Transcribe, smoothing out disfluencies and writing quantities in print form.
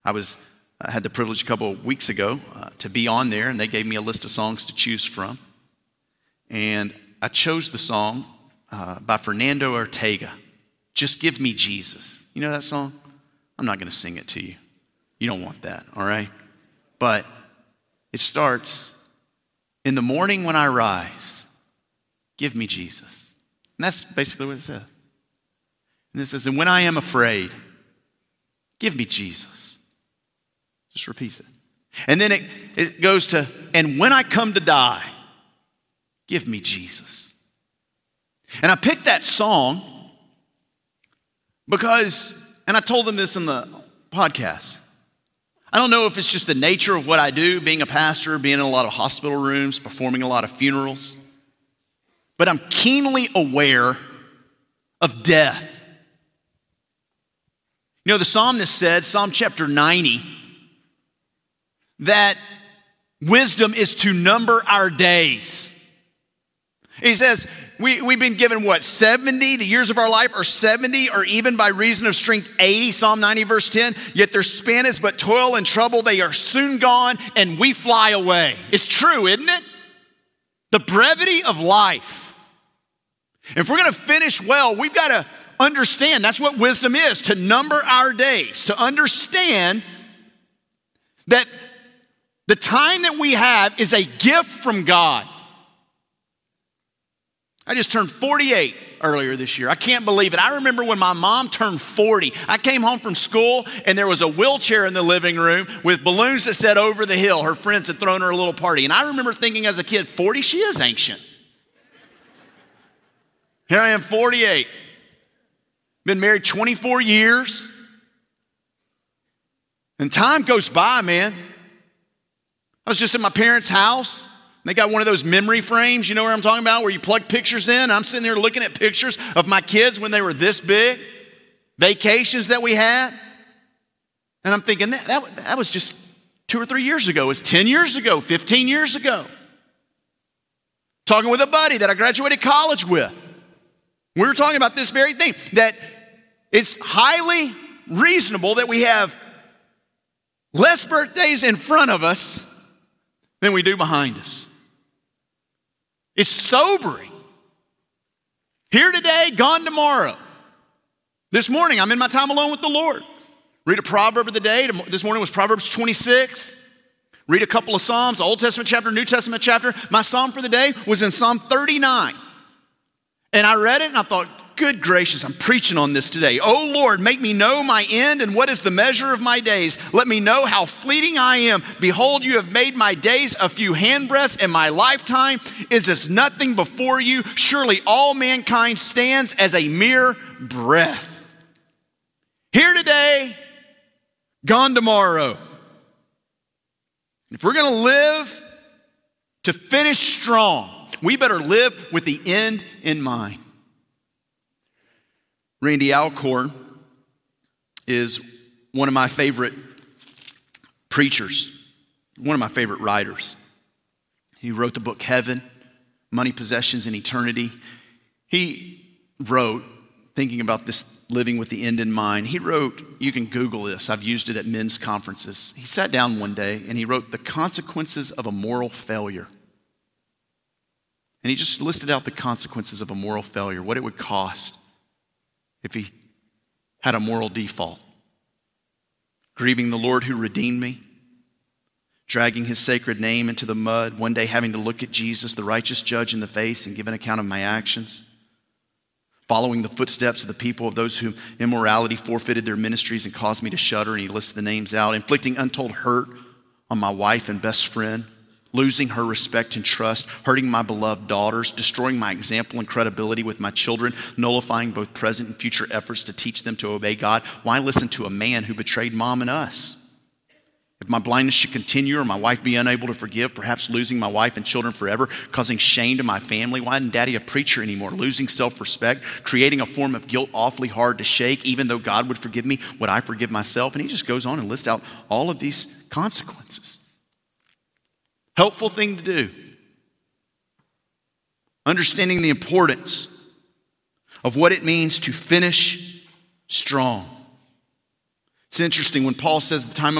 I had the privilege a couple of weeks ago to be on there, and they gave me a list of songs to choose from. And I chose the song by Fernando Ortega, Just Give Me Jesus. You know that song? I'm not going to sing it to you. You don't want that, all right? But it starts, in the morning when I rise, give me Jesus. And that's basically what it says. And it says, and when I am afraid, give me Jesus. Just repeat it. And then it goes to, and when I come to die, give me Jesus. And I picked that song because, and I told them this in the podcast, I don't know if it's just the nature of what I do, being a pastor, being in a lot of hospital rooms, performing a lot of funerals, but I'm keenly aware of death. You know, the psalmist said, Psalm chapter 90, that wisdom is to number our days. He says, we've been given what, 70? The years of our life are 70, or even by reason of strength 80, Psalm 90 verse 10. Yet their span is but toil and trouble. They are soon gone and we fly away. It's true, isn't it? The brevity of life. If we're going to finish well, we've got to understand that's what wisdom is, to number our days, to understand that the time that we have is a gift from God. I just turned 48 earlier this year. I can't believe it. I remember when my mom turned 40. I came home from school and there was a wheelchair in the living room with balloons that said over the hill. Her friends had thrown her a little party. And I remember thinking as a kid, 40, she is ancient. Here I am, 48. Been married 24 years. And time goes by, man. I was just at my parents' house. They got one of those memory frames, you know what I'm talking about, where you plug pictures in. I'm sitting there looking at pictures of my kids when they were this big, vacations that we had. And I'm thinking, that was just 2 or 3 years ago. It was 10 years ago, 15 years ago. Talking with a buddy that I graduated college with. We were talking about this very thing, that it's highly reasonable that we have less birthdays in front of us than we do behind us. It's sobering. Here today, gone tomorrow. This morning, I'm in my time alone with the Lord. Read a proverb of the day. This morning was Proverbs 26. Read a couple of Psalms, Old Testament chapter, New Testament chapter. My Psalm for the day was in Psalm 39. And I read it and I thought, good gracious, I'm preaching on this today. Oh Lord, make me know my end and what is the measure of my days. Let me know how fleeting I am. Behold, you have made my days a few handbreadths, and my lifetime is as nothing before you. Surely all mankind stands as a mere breath. Here today, gone tomorrow. If we're going to live to finish strong, we better live with the end in mind. Randy Alcorn is one of my favorite preachers, one of my favorite writers. He wrote the book Heaven, Money, Possessions, and Eternity. He wrote, thinking about this living with the end in mind, he wrote, you can Google this, I've used it at men's conferences. He sat down one day and he wrote, The Consequences of a Moral Failure. And he just listed out the consequences of a moral failure, what it would cost if he had a moral default. Grieving the Lord who redeemed me, dragging his sacred name into the mud, one day having to look at Jesus, the righteous judge, in the face and give an account of my actions, following the footsteps of the people of those whom immorality forfeited their ministries and caused me to shudder, and he lists the names out, inflicting untold hurt on my wife and best friend, losing her respect and trust, hurting my beloved daughters, destroying my example and credibility with my children, nullifying both present and future efforts to teach them to obey God. Why listen to a man who betrayed mom and us? If my blindness should continue or my wife be unable to forgive, perhaps losing my wife and children forever, causing shame to my family, why isn't daddy a preacher anymore? Losing self-respect, creating a form of guilt awfully hard to shake, even though God would forgive me, would I forgive myself? And he just goes on and lists out all of these consequences. Helpful thing to do. Understanding the importance of what it means to finish strong. It's interesting when Paul says the time